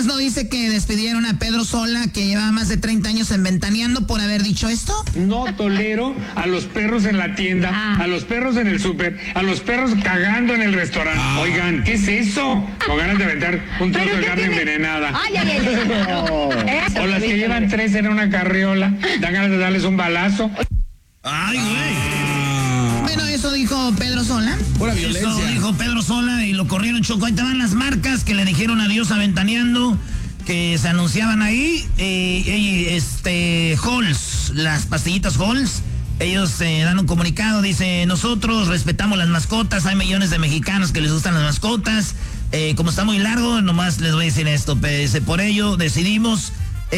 Erasmo dice que despidieron a Pedro Sola, que llevaba más de 30 años en Ventaneando, por haber dicho esto. No tolero a los perros en la tienda, a los perros en el súper, a los perros cagando en el restaurante. Oigan, ¿qué es eso? Con ganas de aventar un trozo de carne envenenada. O las que llevan 3 en una carriola, dan ganas de darles un balazo. Ay, güey. Bueno, eso dijo Pedro Sola. Pura violencia. Eso dijo Pedro Sola y lo corrieron, Choco. Ahí estaban las marcas que le dijeron adiós a Ventaneando, que se anunciaban ahí. Halls, las pastillitas Halls. Ellos dan un comunicado, dice: nosotros respetamos las mascotas, hay millones de mexicanos que les gustan las mascotas. Como está muy largo, nomás les voy a decir esto. Por ello decidimos,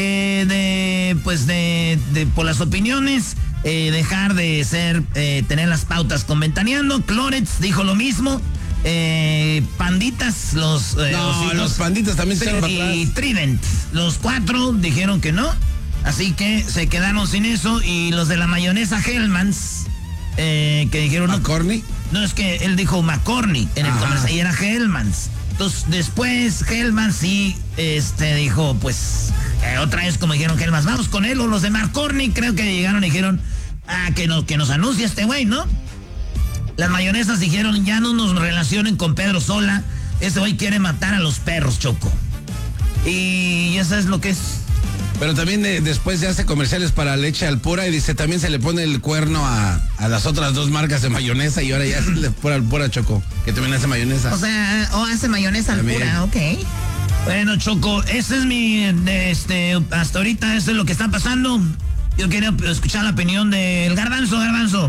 por las opiniones, dejar de tener las pautas con Ventaneando. Clorets dijo lo mismo. Panditas, los panditas también se echaron para atrás. Y Trident, los 4 dijeron que no. Así que se quedaron sin eso. Y los de la mayonesa Hellmann's, que dijeron... ¿McCorney? No, es que él dijo McCorney en el comercial y era Hellmann's. Entonces, después Hellmann's sí dijo, pues, otra vez como dijeron Hellmann's, vamos con él. O los de McCorney creo que llegaron y dijeron, que nos anuncia este güey, ¿no? Las mayonesas dijeron, ya no nos relacionen con Pedro Sola. Ese güey quiere matar a los perros, Choco. Y eso es lo que es. Pero también después ya hace comerciales para leche Alpura y dice, también se le pone el cuerno a las otras 2 marcas de mayonesa y ahora ya se le pone Alpura, Choco, que también hace mayonesa. O sea, hace mayonesa Alpura, ok. Bueno, Choco, ese es mi, hasta ahorita eso es lo que está pasando. Yo quería escuchar la opinión del Garbanzo.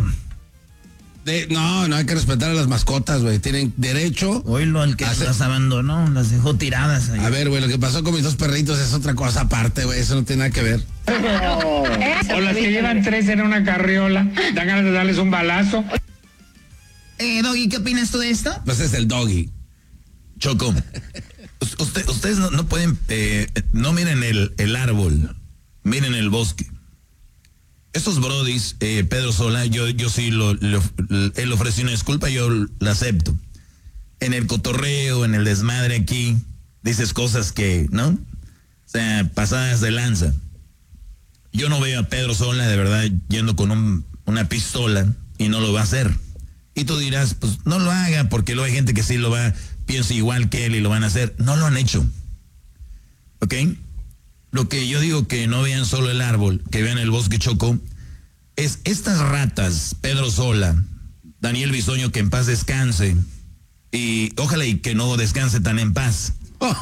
No hay que respetar a las mascotas, güey. Tienen derecho. Oílo, el que las abandonó, las dejó tiradas ahí. A ver, güey, lo que pasó con mis 2 perritos es otra cosa aparte, güey. Eso no tiene nada que ver. O las que llevan 3 en una carriola, dan ganas de darles un balazo. Doggy, ¿qué opinas tú de esto? Pues es el Doggy. Choco, ustedes no pueden, no miren el árbol, miren el bosque. Estos brodis, Pedro Sola, yo sí él ofreció una disculpa, yo la acepto. En el cotorreo, en el desmadre aquí, dices cosas que, ¿no? O sea, pasadas de lanza. Yo no veo a Pedro Sola, de verdad, yendo con una pistola y no lo va a hacer. Y tú dirás, pues no lo haga, porque luego hay gente que sí lo va, piensa igual que él y lo van a hacer. No lo han hecho. ¿Ok? Lo que yo digo que no vean solo el árbol, que vean el bosque, Choco, es estas ratas, Pedro Sola, Daniel Bisoño, que en paz descanse, y ojalá y que no descanse tan en paz.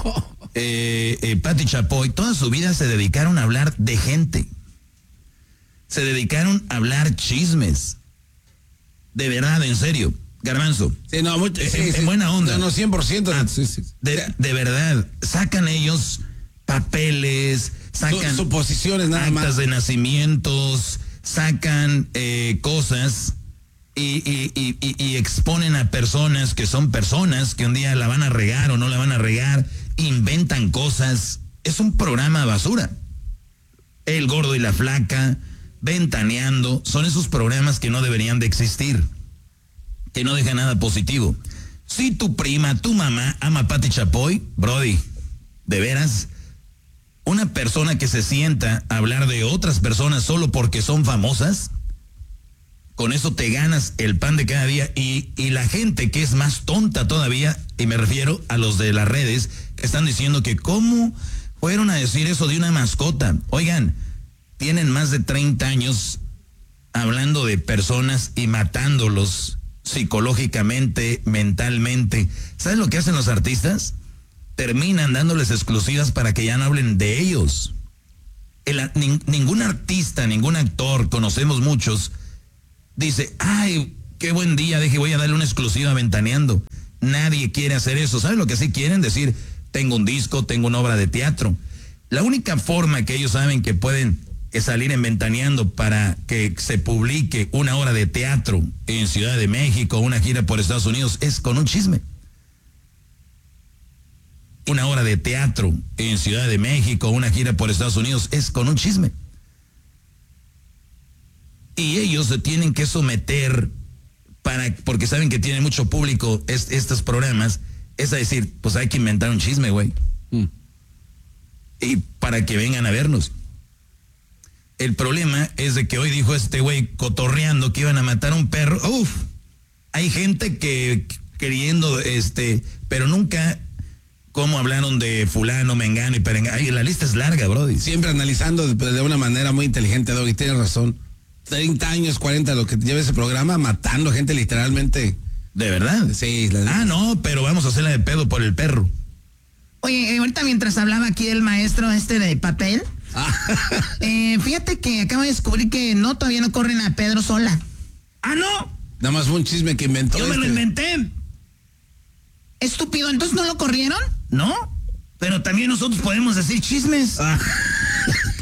Pati Chapoy, toda su vida se dedicaron a hablar de gente. Se dedicaron a hablar chismes. De verdad, en serio. Garbanzo. Sí, no, en buena onda. No, 100%. Sí. De verdad, sacan ellos papeles, sacan suposiciones nada más, actas de nacimientos, sacan cosas y exponen a personas que son personas que un día la van a regar o no la van a regar, inventan cosas. Es un programa basura. El Gordo y la Flaca, Ventaneando, son esos programas que no deberían de existir, que no dejan nada positivo. Si tu prima, tu mamá ama a Pati Chapoy, brody, de veras, una persona que se sienta a hablar de otras personas solo porque son famosas, con eso te ganas el pan de cada día. Y la gente que es más tonta todavía, y me refiero a los de las redes, que están diciendo que cómo fueron a decir eso de una mascota. Oigan, tienen más de 30 años hablando de personas y matándolos psicológicamente, mentalmente. ¿Sabes lo que hacen los artistas? Terminan dándoles exclusivas para que ya no hablen de ellos. Ningún artista, ningún actor, conocemos muchos, dice, ay, qué buen día, voy a darle una exclusiva a Ventaneando. Nadie quiere hacer eso. ¿Sabes lo que sí quieren? Decir, tengo un disco, tengo una obra de teatro. La única forma que ellos saben que pueden salir en Ventaneando para que se publique una obra de teatro en Ciudad de México, una gira por Estados Unidos, es con un chisme. Una obra de teatro en Ciudad de México, una gira por Estados Unidos, es con un chisme. Y ellos se tienen que someter porque saben que tienen mucho público estos programas, es a decir, pues hay que inventar un chisme, güey. y para que vengan a vernos. El problema es de que hoy dijo este güey cotorreando que iban a matar a un perro. Uf, hay gente que queriendo, pero nunca como hablaron de fulano, mengano y perengano. Ay, la lista es larga, brody. Siempre analizando de una manera muy inteligente, Doggy, tienes razón. 30 años, 40, lo que lleva ese programa, matando gente literalmente. ¿De verdad? Sí. No, pero vamos a hacerla de pedo por el perro. Oye, ahorita mientras hablaba aquí el maestro de papel, fíjate que acabo de descubrir que todavía no corren a Pedro Sola. ¡Ah, no! Nada más fue un chisme que inventó. Yo me lo inventé. Estúpido, ¿entonces no lo corrieron? No, pero también nosotros podemos decir chismes.